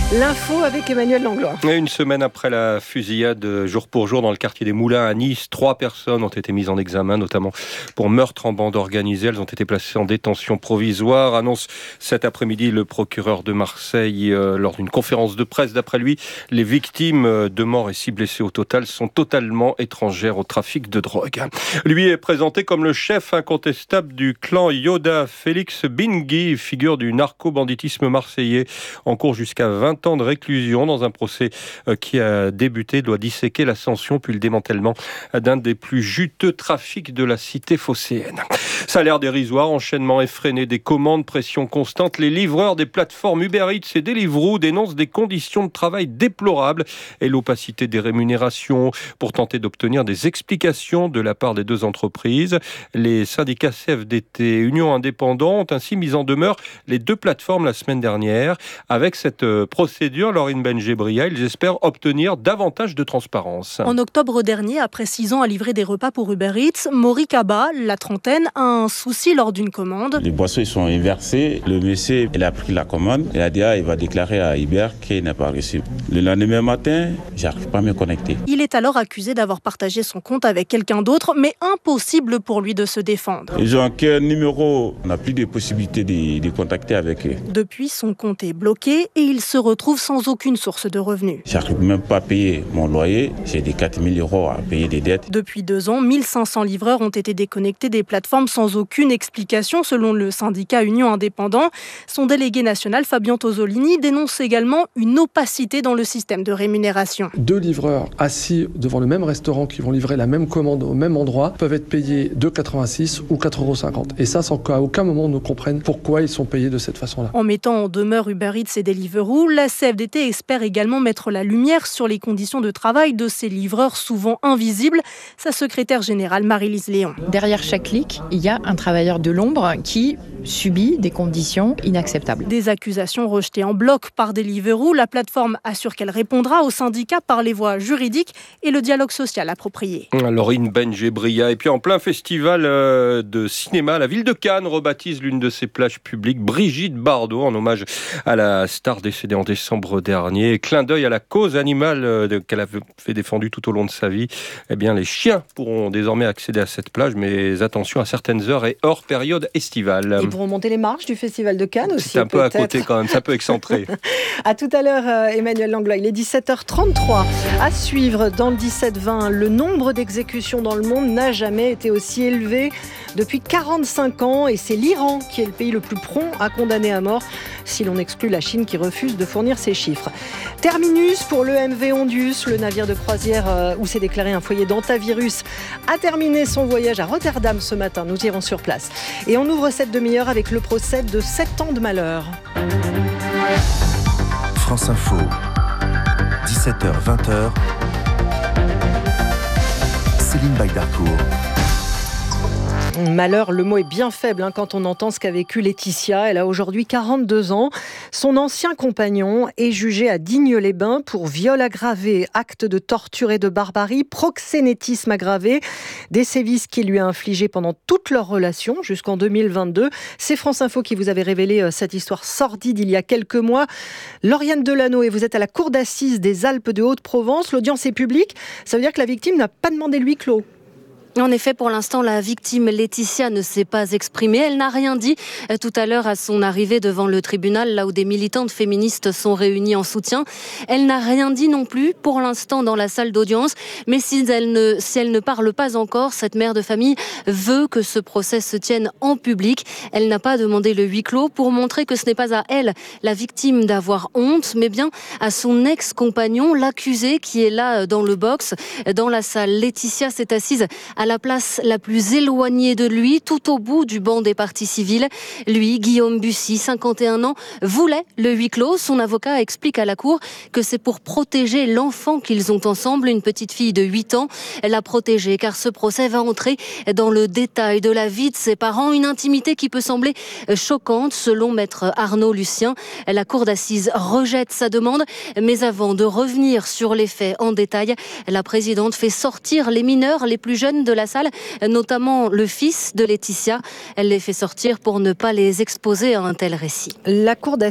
L'info avec Emmanuel Langlois. Une semaine après la fusillade jour pour jour dans le quartier des Moulins à Nice, 3 personnes ont été mises en examen, notamment pour meurtre en bande organisée. Elles ont été placées en détention provisoire, annonce cet après-midi le procureur de Marseille lors d'une conférence de presse. D'après lui, les victimes, 2 morts et 6 blessés au total, sont totalement étrangères au trafic de drogue. Lui est présenté comme le chef incontestable du clan Yoda. Félix Bingui, figure du narco-banditisme marseillais, en cours jusqu'à 20 ans de réclusion dans un procès qui a débuté, doit disséquer l'ascension puis le démantèlement d'un des plus juteux trafics de la cité phocéenne. Salaire dérisoire, enchaînement effréné des commandes, pression constante. Les livreurs des plateformes Uber Eats et Deliveroo dénoncent des conditions de travail déplorables et l'opacité des rémunérations. Pour tenter d'obtenir des explications de la part des 2 entreprises, les syndicats CFDT et Union Indépendant ont ainsi mis en demeure les 2 plateformes la semaine dernière. Avec cette procédure, Laurine Benjebria, ils espèrent obtenir davantage de transparence. En octobre dernier, après 6 ans à livrer des repas pour Uber Eats, Maury Kaba, la trentaine, a un souci lors d'une commande. Les boissons ils sont inversés. Le monsieur il a pris la commande. Il a dit il va déclarer à Uber qu'il n'a pas reçu. Le lendemain matin, j'arrive pas à me connecter. Il est alors accusé d'avoir partagé son compte avec quelqu'un d'autre, mais impossible pour lui de se défendre. Ils ont qu'un numéro. On n'a plus de possibilité de contacter avec eux. Depuis, son compte est bloqué et il se retrouve sans aucune source de revenus. J'arrive même pas à payer mon loyer. J'ai des 4 000 € à payer des dettes. Depuis 2 ans, 1500 livreurs ont été déconnectés des plateformes sans aucune explication, selon le syndicat Union Indépendant. Son délégué national, Fabien Tosolini, dénonce également une opacité dans le système de rémunération. 2 livreurs assis devant le même restaurant qui vont livrer la même commande au même endroit peuvent être payés 2,86 € ou 4,50 €. Et ça, sans qu'à aucun moment on ne comprenne pourquoi ils sont payés de cette façon-là. En mettant en demeure Uber Eats et Deliveroo, la CFDT espère également mettre la lumière sur les conditions de travail de ces livreurs souvent invisibles. Sa secrétaire générale, Marie-Lise Léon. Derrière chaque clic, il y a un travailleur de l'ombre qui subit des conditions inacceptables. Des accusations rejetées en bloc par Deliveroo. La plateforme assure qu'elle répondra aux syndicats par les voies juridiques et le dialogue social approprié. Laurine Benjebria. Et puis en plein festival de cinéma, la ville de Cannes rebaptise l'une de ses plages publiques, Brigitte Bardot, en hommage à la star décédée en décembre dernier. Clin d'œil à la cause animale qu'elle avait défendue tout au long de sa vie. Eh bien, les chiens pourront désormais accéder à cette plage, mais attention à certaines heures et hors période estivale. Ils pourront monter les marches du Festival de Cannes aussi. C'est un peu à côté quand même, ça peut excentré. À tout à l'heure, Emmanuel Langlois. Il est 17h33. À suivre dans le 17-20, le nombre d'exécutions dans le monde n'a jamais été aussi élevé depuis 45 ans. Et c'est l'Iran qui est le pays le plus prompt à condamner à mort, si l'on exclut la Chine qui refuse de fournir ces chiffres. Terminus pour le MV Ondius, le navire de croisière où s'est déclaré un foyer d'antavirus, a terminé son voyage à Rotterdam ce matin. Nous irons sur place. Et on ouvre cette demi-heure avec le procès de 7 ans de malheur. France Info, 17h-20h, Céline Baydarcourt. Malheur, le mot est bien faible quand on entend ce qu'a vécu Laetitia. Elle a aujourd'hui 42 ans. Son ancien compagnon est jugé à Digne-les-Bains pour viol aggravé, acte de torture et de barbarie, proxénétisme aggravé, des sévices qu'il lui a infligés pendant toute leur relation jusqu'en 2022. C'est France Info qui vous avait révélé cette histoire sordide il y a quelques mois. Lauriane Delano, et vous êtes à la cour d'assises des Alpes de Haute-Provence. L'audience est publique. Ça veut dire que la victime n'a pas demandé le huis clos. En effet, pour l'instant, la victime Laetitia ne s'est pas exprimée. Elle n'a rien dit tout à l'heure à son arrivée devant le tribunal, là où des militantes féministes sont réunies en soutien. Elle n'a rien dit non plus, pour l'instant, dans la salle d'audience. Mais si elle ne parle pas encore, cette mère de famille veut que ce procès se tienne en public. Elle n'a pas demandé le huis clos pour montrer que ce n'est pas à elle, la victime, d'avoir honte, mais bien à son ex-compagnon, l'accusé, qui est là dans le box, dans la salle. Laetitia s'est assise à la place la plus éloignée de lui, tout au bout du banc des parties civiles. Lui, Guillaume Bussy, 51 ans, voulait le huis clos. Son avocat explique à la cour que c'est pour protéger l'enfant qu'ils ont ensemble, une petite fille de 8 ans. La protéger, car ce procès va entrer dans le détail de la vie de ses parents, une intimité qui peut sembler choquante, selon maître Arnaud Lucien. La cour d'assises rejette sa demande, mais avant de revenir sur les faits en détail, la présidente fait sortir les mineurs les plus jeunes de la salle, notamment le fils de Laetitia. Elle les fait sortir pour ne pas les exposer à un tel récit. La cour